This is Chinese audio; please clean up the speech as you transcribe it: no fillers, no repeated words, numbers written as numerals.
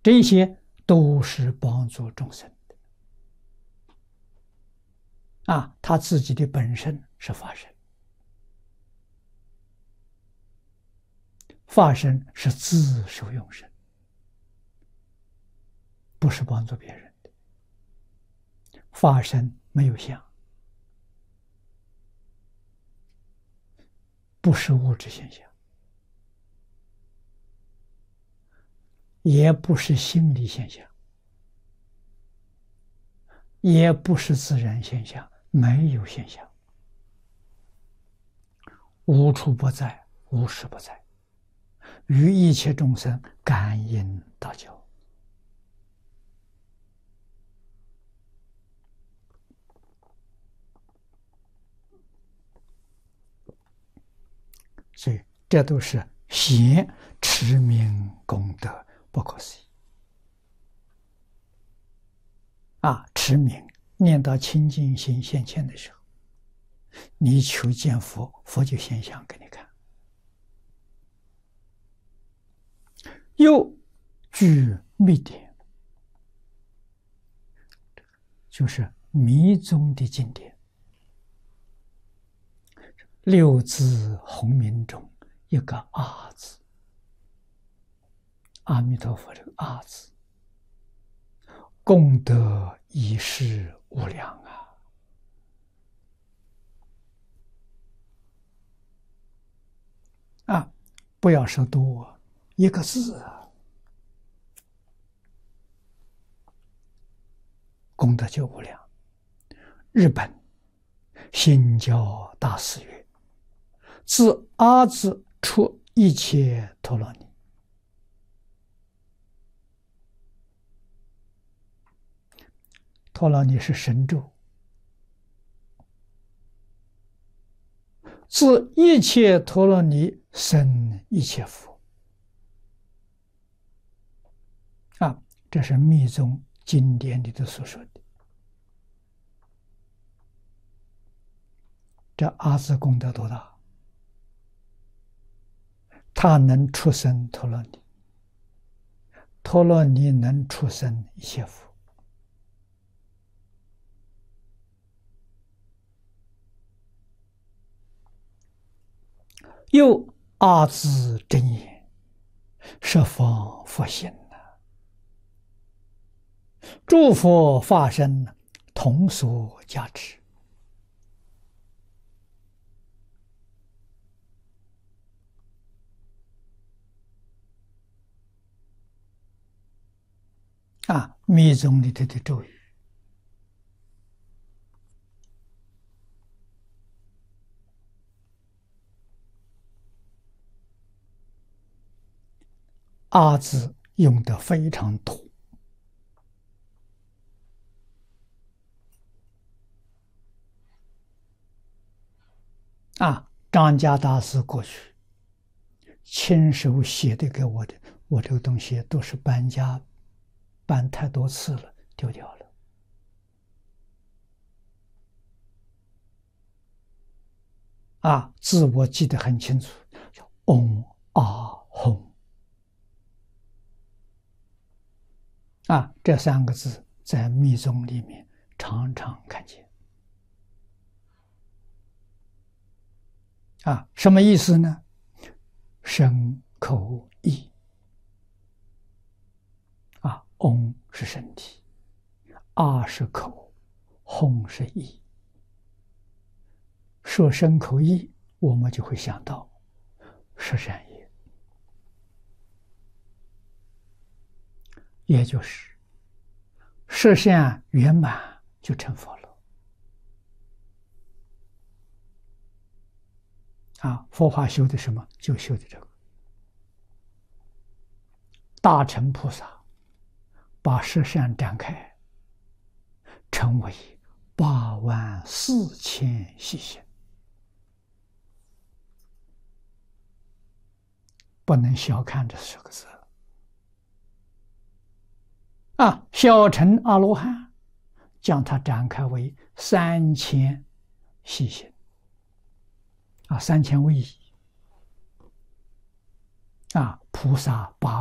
这些都是帮助众生的他自己的本身是法身，法身是自受用身，不是帮助别人的。法身没有相，不是物质现象，也不是心理现象，也不是自然现象，没有现象，无处不在，无时不在，与一切众生感应道交。所以这都是显持名功德不可思议持名念到清净心现前的时候，你求见佛，佛就现象给你看。又具密典，就是密宗的经典，六字洪名中一个阿字，阿弥陀佛这个阿字，功德已是无量不要说多，一个字功德就无量。日本新教大师曰：自阿字出一切陀罗尼。陀罗尼是神咒，自一切陀罗尼生一切佛这是密宗经典里头所说的。这阿字功德多大？他能出生陀罗尼，陀罗尼能出生一切佛。又阿字真言，十方佛性诸佛法身同所加持密宗里头的咒语，阿字用的非常多张家大师过去亲手写的给我的，我这个东西都是搬家搬太多次了，丢掉了字我记得很清楚，叫嗡阿吽这三个字在密宗里面常常看见什么意思呢？身口意嗡是身体，阿是口，吽是意。说身口意，我们就会想到十善业，也就是十善圆满就成佛了佛法修的什么？就修的这个。大乘菩萨把十善展开，成为84000细行，不能小看这10个字小乘阿罗汉将它展开为3000细行3000位仪菩萨把